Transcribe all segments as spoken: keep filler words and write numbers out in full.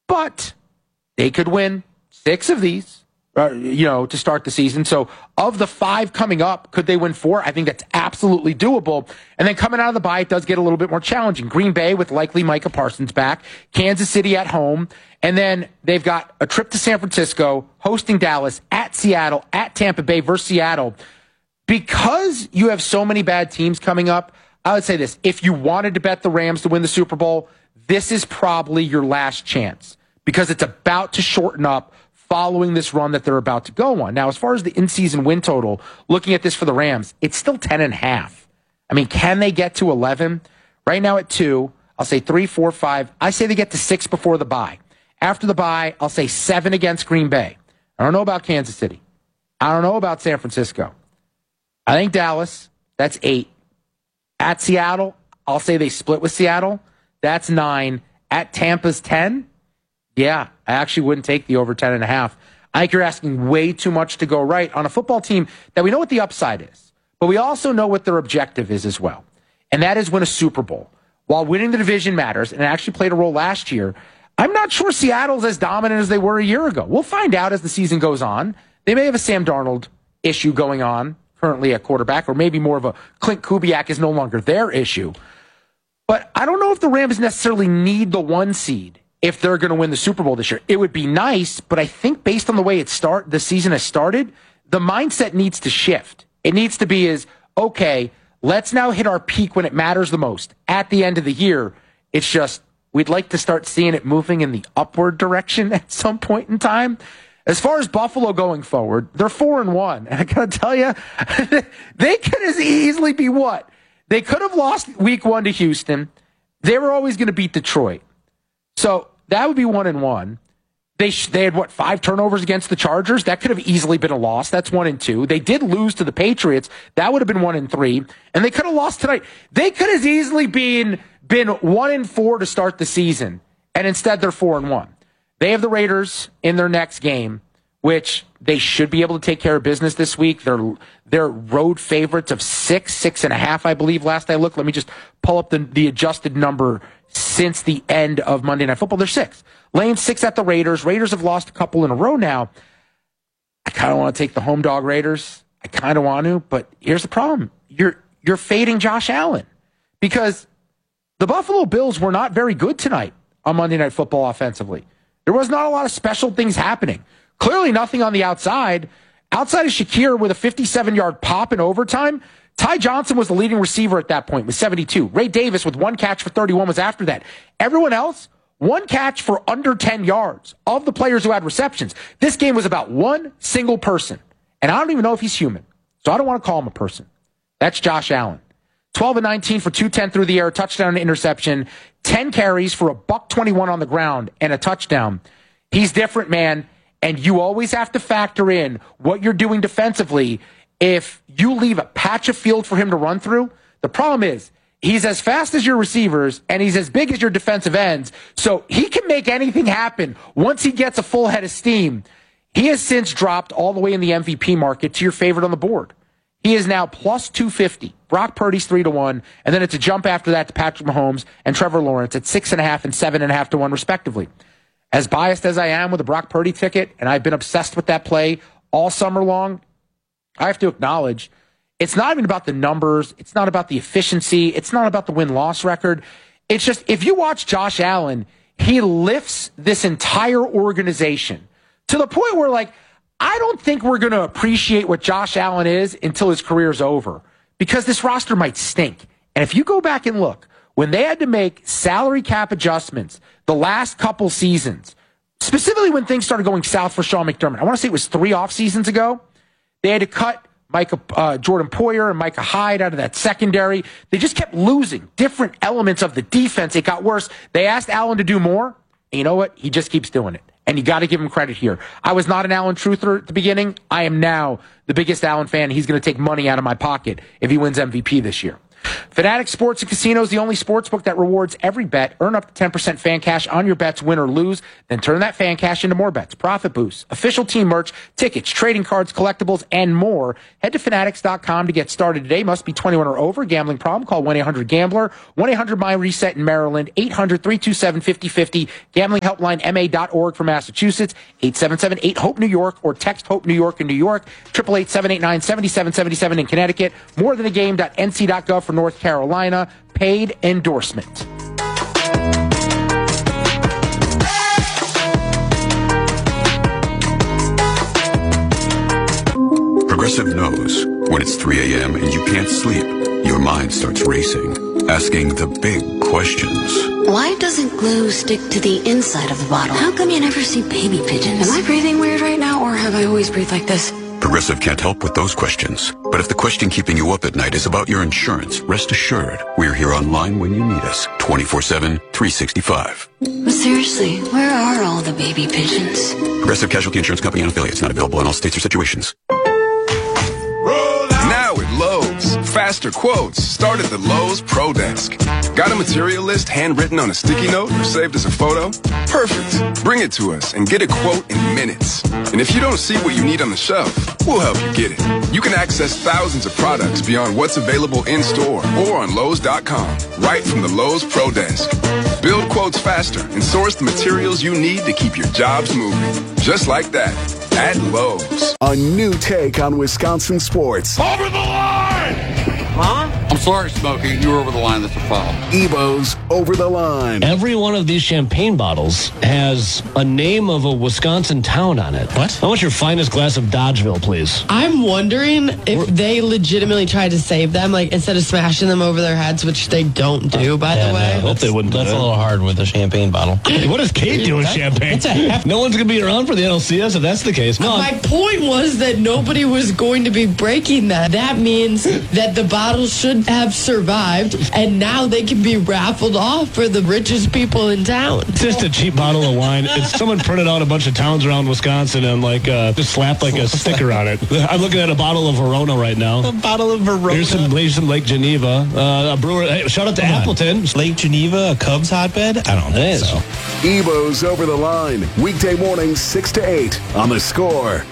but they could win six of these, uh, you know, to start the season. So of the five coming up, could they win four? I think that's absolutely doable. And then coming out of the bye, it does get a little bit more challenging. Green Bay with likely Micah Parsons back, Kansas City at home, and then they've got a trip to San Francisco, hosting Dallas, at Seattle, at Tampa Bay versus Seattle. Because you have so many bad teams coming up, I would say this. If you wanted to bet the Rams to win the Super Bowl, this is probably your last chance because it's about to shorten up following this run that they're about to go on. Now, as far as the in-season win total, looking at this for the Rams, it's still ten and a half. I mean, can they get to eleven? Right now at two, I'll say three, four, five. I say they get to six before the bye. After the bye, I'll say seven against Green Bay. I don't know about Kansas City. I don't know about San Francisco. I think Dallas, that's eight. At Seattle, I'll say they split with Seattle. That's nine. At Tampa's ten. Yeah, I actually wouldn't take the over ten and a half. I think you're asking way too much to go right on a football team that we know what the upside is, but we also know what their objective is as well. And that is win a Super Bowl. While winning the division matters, and it actually played a role last year, I'm not sure Seattle's as dominant as they were a year ago. We'll find out as the season goes on. They may have a Sam Darnold issue going on currently at quarterback, or maybe more of a Clint Kubiak is no longer their issue. But I don't know if the Rams necessarily need the one seed if they're going to win the Super Bowl this year. It would be nice, but I think based on the way it start, the season has started, the mindset needs to shift. It needs to be is, okay, let's now hit our peak when it matters the most. At the end of the year, it's just, we'd like to start seeing it moving in the upward direction at some point in time. As far as Buffalo going forward, they're four and one. And I got to tell you, they could as easily be what? They could have lost week one to Houston. They were always going to beat Detroit. So that would be one and one. They sh- they had, what, five turnovers against the Chargers? That could have easily been a loss. That's one and two. They did lose to the Patriots. That would have been one and three. And they could have lost tonight. They could have easily been, been one and four to start the season. And instead, they're four and one. They have the Raiders in their next game, which they should be able to take care of business this week. They're, they're road favorites of six, six and a half, I believe, last I looked. Let me just pull up the, the adjusted number since the end of Monday Night Football. They're six. Laying six at the Raiders. Raiders have lost a couple in a row now. I kind of want to take the home dog Raiders. I kind of want to, but here's the problem. You're, you're fading Josh Allen because the Buffalo Bills were not very good tonight on Monday Night Football offensively. There was not a lot of special things happening. Clearly nothing on the outside. Outside of Shakir with a fifty-seven-yard pop in overtime, Ty Johnson was the leading receiver at that point with seventy-two. Ray Davis with one catch for thirty-one was after that. Everyone else, one catch for under ten yards of the players who had receptions. This game was about one single person. And I don't even know if he's human. So I don't want to call him a person. That's Josh Allen. twelve and nineteen for two ten through the air, touchdown and interception. ten carries for a buck twenty-one on the ground and a touchdown. He's different, man. And you always have to factor in what you're doing defensively. If you leave a patch of field for him to run through, the problem is he's as fast as your receivers and he's as big as your defensive ends. So he can make anything happen once he gets a full head of steam. He has since dropped all the way in the M V P market to your favorite on the board. He is now plus two fifty. Brock Purdy's three to one. And then it's a jump after that to Patrick Mahomes and Trevor Lawrence at six and a half and seven and a half to one respectively. As biased as I am with the Brock Purdy ticket, and I've been obsessed with that play all summer long, I have to acknowledge it's not even about the numbers. It's not about the efficiency. It's not about the win-loss record. It's just, if you watch Josh Allen, he lifts this entire organization to the point where, like, I don't think we're going to appreciate what Josh Allen is until his career's over because this roster might stink. And if you go back and look, when they had to make salary cap adjustments the last couple seasons, specifically when things started going south for Sean McDermott, I want to say it was three off seasons ago, they had to cut Micah, uh, Jordan Poyer and Micah Hyde out of that secondary. They just kept losing different elements of the defense. It got worse. They asked Allen to do more, and you know what? He just keeps doing it. And you got to give him credit here. I was not an Allen truther at the beginning. I am now the biggest Allen fan. He's going to take money out of my pocket if he wins M V P this year. Fanatics Sports and Casino is the only sportsbook that rewards every bet. Earn up to ten percent fan cash on your bets, win or lose. Then turn that fan cash into more bets, profit boosts, official team merch, tickets, trading cards, collectibles, and more. Head to fanatics dot com to get started today. Must be twenty-one or over. Gambling problem? Call one eight hundred gambler. one eight hundred my reset in Maryland. eight hundred three two seven five oh five oh. Gambling helpline M A dot org for Massachusetts. eight seven seven eight hope New York or text HOPE New York in New York. eight eight eight seven eight nine seven seven seven seven in Connecticut. more than a game dot n c dot gov for North Carolina. Paid endorsement. Progressive knows when it's three a.m. and you can't sleep, your mind starts racing, asking the big questions. Why doesn't glue stick to the inside of the bottle? How come you never see baby pigeons? Am I breathing weird right now, or have I always breathed like this? Progressive can't help with those questions. But if the question keeping you up at night is about your insurance, rest assured, we're here online when you need us, twenty-four seven, three sixty-five. But seriously, where are all the baby pigeons? Progressive Casualty Insurance Company and affiliates, not available in all states or situations. Now at Lowe's, faster quotes start at the Lowe's Pro Desk. Got a material list handwritten on a sticky note or saved as a photo? Perfect. Bring it to us and get a quote in minutes. And if you don't see what you need on the shelf, we'll help you get it. You can access thousands of products beyond what's available in-store or on Lowe's dot com, right from the Lowe's Pro Desk. Build quotes faster and source the materials you need to keep your jobs moving. Just like that, at Lowe's. A new take on Wisconsin sports. Over the line! Huh? I'm sorry, Smokey. You were over the line. That's a foul. Evo's Over the Line. Every one of these champagne bottles has a name of a Wisconsin town on it. What? I want your finest glass of Dodgeville, please. I'm wondering if they legitimately tried to save them, like instead of smashing them over their heads, which they don't do, by yeah, the way. No, I hope they wouldn't do That's that. a little hard with a champagne bottle. Hey, what is Kate doing That- champagne? that's a half- No one's going to be around for the N L C S if that's the case. No, My point was that nobody was going to be breaking that. That means that the bottles should have survived, and now they can be raffled off for the richest people in town. it's just a cheap bottle of wine. It's someone printed out a bunch of towns around Wisconsin and like uh, just slapped like a sticker on it. I'm looking at a bottle of Verona right now. A bottle of Verona. Here's some, here's some Lake Geneva. Uh, a brewer. Hey, shout out to Come on. Appleton. Lake Geneva, a Cubs hotbed? I don't It think is. so. Evo's Over the Line. Weekday mornings six to eight on The Score.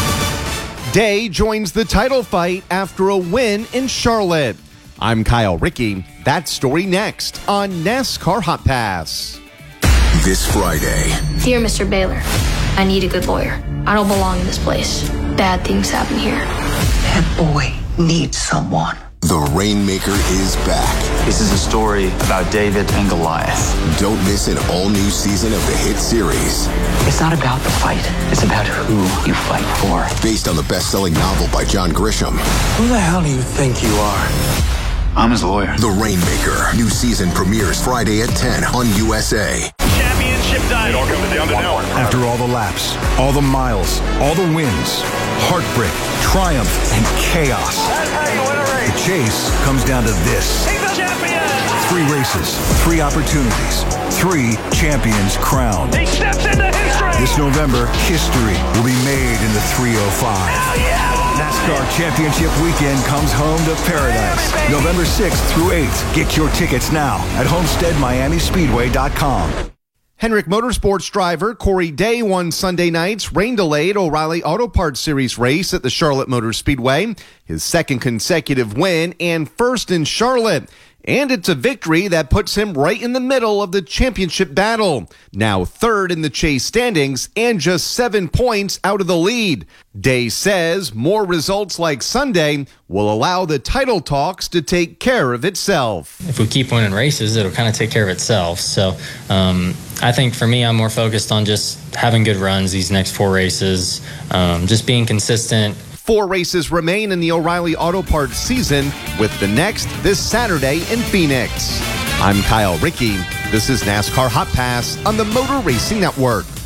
Day joins the title fight after a win in Charlotte. I'm Kyle Rickey. That story next on NASCAR Hot Pass. This Friday, Dear Mister Baylor, I need a good lawyer. I don't belong in this place. Bad things happen here. That boy needs someone. the Rainmaker is back. This is a story about David and Goliath. Don't miss an all-new season of the hit series. It's not about the fight. It's about who you fight for. Based on the best-selling novel by John Grisham. Who the hell do you think you are? I'm his lawyer. The Rainmaker. New season premieres Friday at ten on U S A. Championship time. It all comes down to now. After all the laps, all the miles, all the wins, heartbreak, triumph, and chaos. That's how you win a race. The chase comes down to this. He's the champion. Three races, three opportunities, three champions crowned. He steps into history. This November, history will be made in the three oh five. Hell yeah! NASCAR Championship Weekend comes home to paradise. November sixth through eighth. Get your tickets now at homestead miami speedway dot com. Hendrick Motorsports driver Corey Day won Sunday night's rain-delayed O'Reilly Auto Parts Series race at the Charlotte Motor Speedway, his second consecutive win and first in Charlotte. And it's a victory that puts him right in the middle of the championship battle, now third in the chase standings and just seven points out of the lead. Day says more results like Sunday will allow the title talks to take care of itself. If we keep winning races, it'll kind of take care of itself. So um, I think for me, I'm more focused on just having good runs these next four races, um, just being consistent. Four races remain in the O'Reilly Auto Parts season, with the next this Saturday in Phoenix. I'm Kyle Rickey. This is NASCAR Hot Pass on the Motor Racing Network.